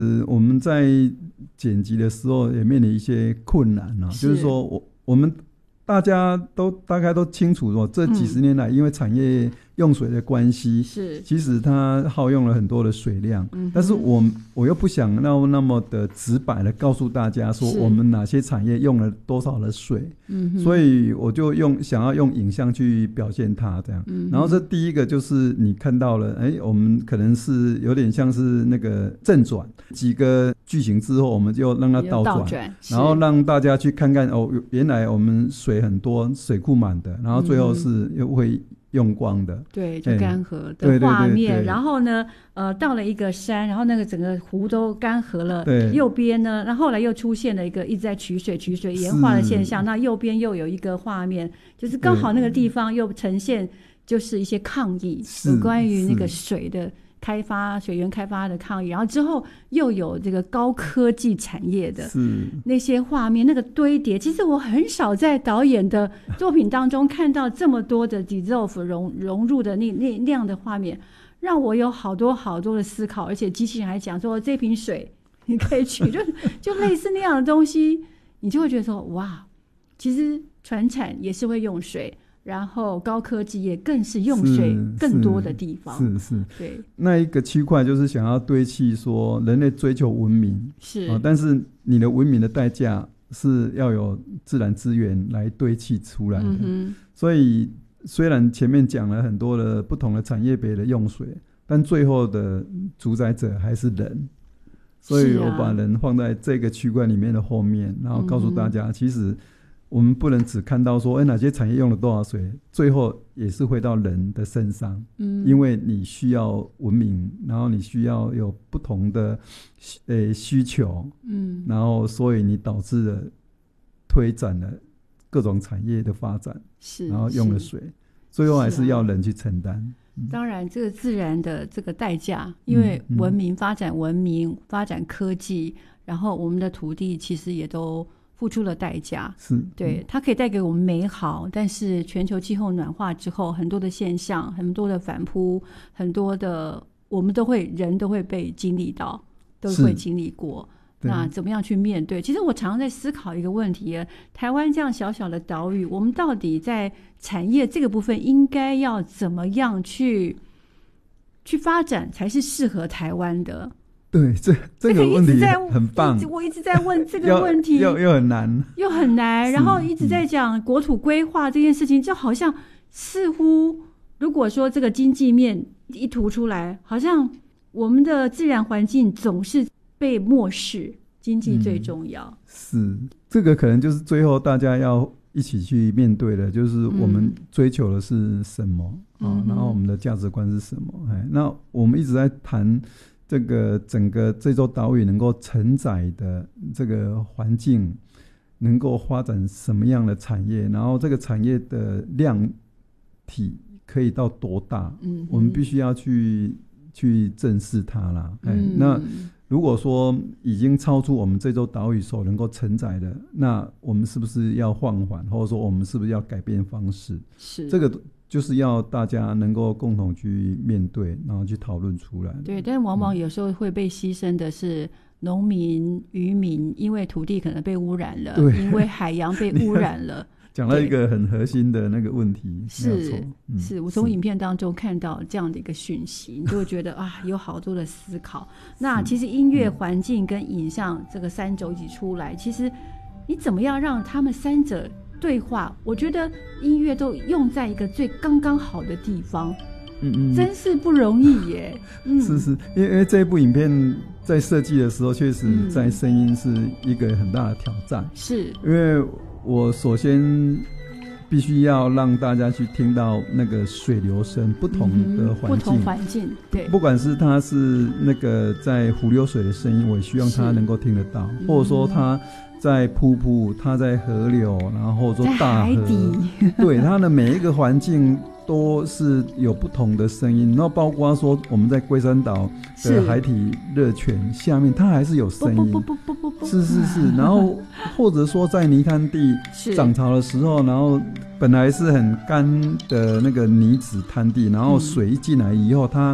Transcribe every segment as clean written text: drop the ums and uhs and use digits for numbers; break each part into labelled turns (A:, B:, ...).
A: 我们在剪辑的时候也面临一些困难啊，就是说我们大家都大概都清楚说，这几十年来因为产业用水的关系，其实它耗用了很多的水量，但是我又不想那么的直白的告诉大家说我们哪些产业用了多少的水，所以我就想要用影像去表现它这样。然后这第一个就是你看到了，我们可能是有点像是那个正转几个句型之后，我们就让它倒转，然后让大家去看看原来我们水很多，水库满的，然后最后是又会用光的，
B: 对，就干涸的画面。对，然后呢，到了一个山，然后那个整个湖都干涸了。对，右边呢，然后后来又出现了一个一直在取水盐化的现象。那右边又有一个画面，就是刚好那个地方又呈现就是一些抗议，有关于那个水的开发，水源开发的抗议，然后之后又有这个高科技产业的那些画面，那个堆叠，其实我很少在导演的作品当中看到这么多的 dissolve 融入的那样的画面，让我有好多好多的思考。而且机器人还讲说，这瓶水你可以取，就类似那样的东西，你就会觉得说，哇，其实传产也是会用水，然后高科技也更是用水更多的地方。是，对。那
A: 一个区块就是想要堆砌说人类追求文明，但是你的文明的代价是要有自然资源来堆砌出来的。所以虽然前面讲了很多的不同的产业别的用水，但最后的主宰者还是人。所以我把人放在这个区块里面的后面，然后告诉大家，其实我们不能只看到说哪些产业用了多少水，最后也是回到人的身上。因为你需要文明，然后你需要有不同的需求，然后所以你导致了推展了各种产业的发展，然后用了水，最后还是要人去承担。
B: 当然这个自然的这个代价，因为文明发展发展科技，然后我们的土地其实也都付出了代价。对，它可以带给我们美好，但是全球气候暖化之后，很多的现象，很多的反扑，很多的我们人都会被经历到，都会经历过。那怎么样去面对？其实我常常在思考一个问题，台湾这样小小的岛屿，我们到底在产业这个部分应该要怎么样去发展才是适合台湾的？
A: 对，这个问题很棒。
B: 我一直在问这个问题，
A: 又很难，
B: 然后一直在讲国土规划这件事情，就好像似乎如果说这个经济面一突出来，好像我们的自然环境总是被漠视，经济最重要。
A: 是，这个可能就是最后大家要一起去面对的，就是我们追求的是什么，然后我们的价值观是什么。那我们一直在谈这个整个这座岛屿能够承载的这个环境，能够发展什么样的产业，然后这个产业的量体可以到多大，我们必须要去正视它啦。那如果说已经超出我们这座岛屿所能够承载的，那我们是不是要放缓，或者说我们是不是要改变方式？这个就是要大家能够共同去面对，然后去讨论出来。
B: 对，但往往有时候会被牺牲的是农民、渔民，因为土地可能被污染了，因为海洋被污染了。
A: 讲到一个很核心的那个问题，
B: 是我从影片当中看到这样的一个讯息，你就会觉得有好多的思考。那其实音乐、环境跟影像这个三轴一起出来，其实你怎么样让他们三者对话？我觉得音乐都用在一个最刚刚好的地方，真是不容易耶。
A: 是，因为这部影片在设计的时候，确实在声音是一个很大的挑战。是因为我首先必须要让大家去听到那个水流声，不同的环境，
B: 对，
A: 不管是它是那个在湖流水的声音，我也希望它能够听得到，或者说它在瀑布，它在河流，然后说大河，对，它的每一个环境都是有不同的声音，然后包括说我们在龟山岛的海底热泉下面，它还是有声音，是，然后或者说在泥滩地涨潮的时候，然后本来是很干的那个泥质滩地，然后水一进来以后，它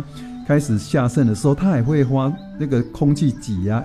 A: 开始下渗的时候，它也会发那个空气挤压